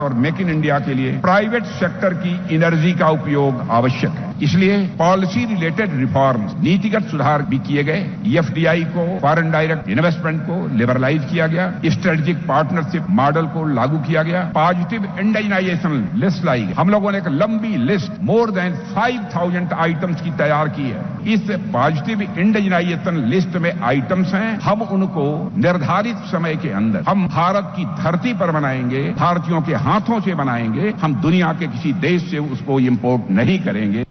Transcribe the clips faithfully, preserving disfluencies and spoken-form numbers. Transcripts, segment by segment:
और make in India के लिए प्राइवेट सेक्टर की एनर्जी का उपयोग आवश्यक है। इसलिए पॉलिसी रिलेटेड रिफॉर्म्स, नीतिगत सुधार भी किए गए। एफडीआई को, फॉरेन डायरेक्ट इन्वेस्टमेंट को लिबरलाइज किया गया। स्ट्रेटेजिक पार्टनरशिप मॉडल को लागू किया गया। पॉजिटिव इंडिजिनाइजेशन लिस्ट लाई गई। हम लोगों ने एक लंबी list more than five thousand items की तैयार की है। इस पॉजिटिव इंडिजिनाइजेशन लिस्ट में आइटम्स हैं, हम उनको निर्धारित समय के अंदर हम भारत की धरती पर बनाएंगे, भारतीयों के हाथों से बनाएंगे। हम दुनिया के किसी देश से उसको इंपोर्ट नहीं करेंगे।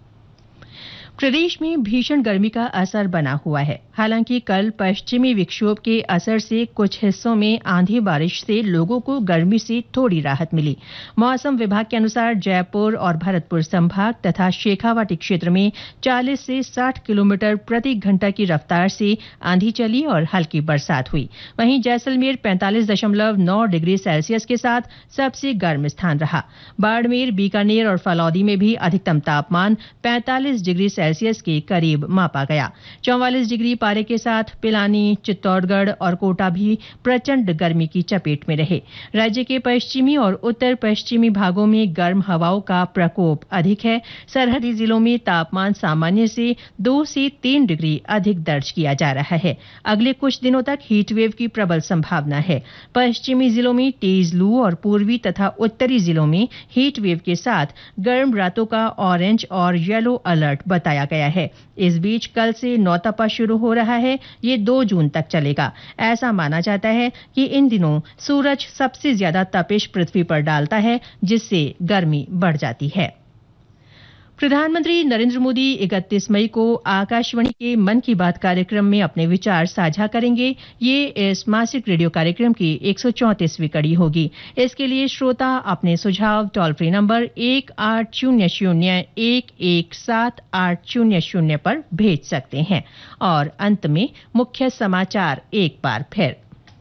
प्रदेश में भीषण गर्मी का असर बना हुआ है। हालांकि कल पश्चिमी विक्षोभ के असर से कुछ हिस्सों में आंधी बारिश से लोगों को गर्मी से थोड़ी राहत मिली। मौसम विभाग के अनुसार जयपुर और भरतपुर संभाग तथा शेखावाटी क्षेत्र में चालीस से साठ किलोमीटर प्रति घंटा की रफ्तार से आंधी चली और हल्की बरसात हुई। वहीं जैसलमेर पैंतालीस दशमलव नौ डिग्री सेल्सियस के साथ सबसे गर्म स्थान रहा। बाड़मेर, बीकानेर और फलौदी में भी अधिकतम तापमान पैंतालीस डिग्री सेल्सियस के करीब मापा गया। चौवालीस डिग्री पारे के साथ पिलानी, चित्तौड़गढ़ और कोटा भी प्रचंड गर्मी की चपेट में रहे। राज्य के पश्चिमी और उत्तर पश्चिमी भागों में गर्म हवाओं का प्रकोप अधिक है। सरहदी जिलों में तापमान सामान्य से दो से तीन डिग्री अधिक दर्ज किया जा रहा है। अगले कुछ दिनों तक हीटवेव की प्रबल संभावना है। पश्चिमी जिलों में तेज लू और पूर्वी तथा उत्तरी जिलों में हीटवेव के साथ गर्म रातों का ऑरेंज और येलो अलर्ट बताया गया है। इस बीच कल से नौतपा शुरू हो रहा है। ये दो जून तक चलेगा। ऐसा माना जाता है कि इन दिनों सूरज सबसे ज्यादा तपिश पृथ्वी पर डालता है, जिससे गर्मी बढ़ जाती है। प्रधानमंत्री नरेंद्र मोदी इकतीस मई को आकाशवाणी के मन की बात कार्यक्रम में अपने विचार साझा करेंगे। ये इस मासिक रेडियो कार्यक्रम की एक सौ चौंतीसवीं कड़ी होगी। इसके लिए श्रोता अपने सुझाव टोल फ्री नंबर एक आठ शून्य शून्य एक एक सात आठ शून्य शून्य पर भेज सकते हैं। और अंत में मुख्य समाचार एक बार फिर।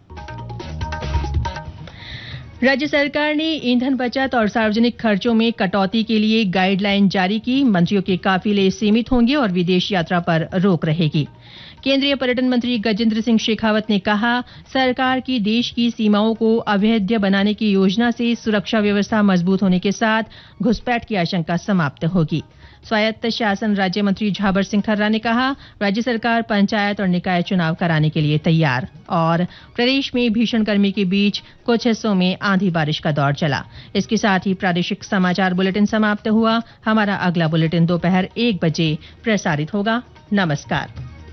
राज्य सरकार ने ईंधन बचत और सार्वजनिक खर्चों में कटौती के लिए गाइडलाइन जारी की। मंत्रियों के काफिले सीमित होंगे और विदेश यात्रा पर रोक रहेगी। केंद्रीय पर्यटन मंत्री गजेंद्र सिंह शेखावत ने कहा, सरकार की देश की सीमाओं को अभेद्य बनाने की योजना से सुरक्षा व्यवस्था मजबूत होने के साथ घुसपैठ की आशंका समाप्त होगी। स्वायत्त शासन राज्य मंत्री झाबर सिंह खर्रा ने कहा, राज्य सरकार पंचायत और निकाय चुनाव कराने के लिए तैयार। और प्रदेश में भीषण गर्मी के बीच कुछ हिस्सों में आंधी बारिश का दौर चला। इसके साथ ही प्रादेशिक समाचार बुलेटिन समाप्त हुआ। हमारा अगला बुलेटिन दोपहर एक बजे प्रसारित होगा। नमस्कार।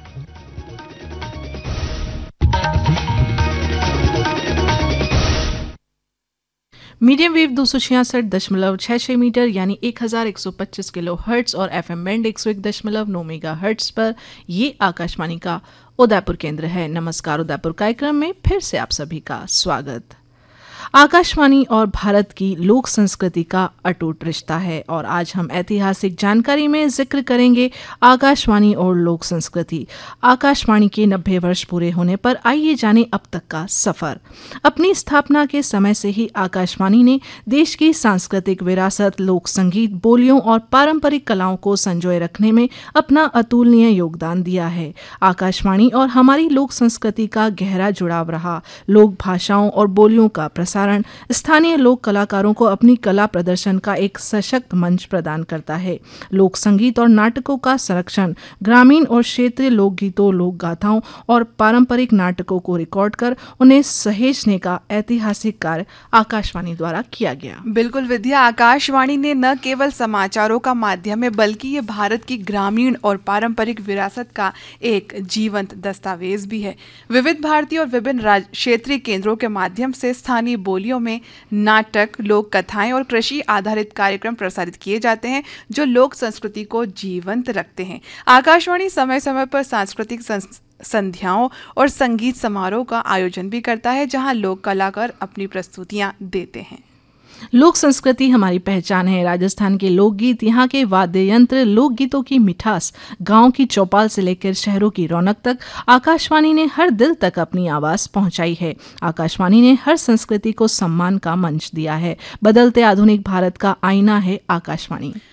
मीडियम वेव दो सौ छियासठ दशमलव छह छह मीटर यानी एक हजार एक सौ पच्चीस किलो हर्ट्स और एफएम बैंड एक सौ एक दशमलव नौ मेगा हर्ट्स पर ये आकाशवाणी का उदयपुर केंद्र है। नमस्कार। उदयपुर कार्यक्रम में फिर से आप सभी का स्वागत। आकाशवाणी और भारत की लोक संस्कृति का अटूट रिश्ता है और आज हम ऐतिहासिक जानकारी में जिक्र करेंगे आकाशवाणी और लोक संस्कृति। आकाशवाणी के नब्बे वर्ष पूरे होने पर आइए जाने अब तक का सफर। अपनी स्थापना के समय से ही आकाशवाणी ने देश की सांस्कृतिक विरासत, लोक संगीत, बोलियों और पारंपरिक कलाओं को संजोए रखने में अपना अतुलनीय योगदान दिया है। आकाशवाणी और हमारी लोक संस्कृति का गहरा जुड़ाव रहा। लोक भाषाओं और बोलियों का प्रसारण स्थानीय लोक कलाकारों को अपनी कला प्रदर्शन का एक सशक्त मंच प्रदान करता है। लोक संगीत और नाटकों का संरक्षण ग्रामीण और क्षेत्रीय लोकगीतों, लोक गाथाओं और पारंपरिक नाटकों को रिकॉर्ड कर उन्हें सहेजने का ऐतिहासिक कार्य आकाशवाणी द्वारा किया गया। बिल्कुल विद्या, आकाशवाणी ने न केवल समाचारों का माध्यम है बल्कि ये भारत की ग्रामीण और पारंपरिक विरासत का एक जीवंत दस्तावेज भी है। विविध भारती और विभिन्न क्षेत्रीय केंद्रों के माध्यम से स्थानीय बोलियों में नाटक, लोक कथाएं और कृषि आधारित कार्यक्रम प्रसारित किए जाते हैं जो लोक संस्कृति को जीवंत रखते हैं। आकाशवाणी समय समय पर सांस्कृतिक संध्याओं और संगीत समारोह का आयोजन भी करता है जहां लोक कलाकार अपनी प्रस्तुतियां देते हैं। लोक संस्कृति हमारी पहचान है। राजस्थान के लोकगीत, यहाँ के वाद्य यंत्र, लोकगीतों की मिठास, गांव की चौपाल से लेकर शहरों की रौनक तक आकाशवाणी ने हर दिल तक अपनी आवाज पहुंचाई है। आकाशवाणी ने हर संस्कृति को सम्मान का मंच दिया है। बदलते आधुनिक भारत का आईना है आकाशवाणी।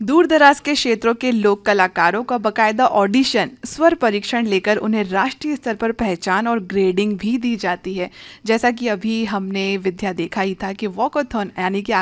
दूर दराज के क्षेत्रों के लोक कलाकारों का बकायदा ऑडिशन, स्वर परीक्षण लेकर उन्हें राष्ट्रीय स्तर पर पहचान और ग्रेडिंग भी दी जाती है। जैसा कि अभी हमने विद्या देखा ही था कि वॉकथॉन यानी कि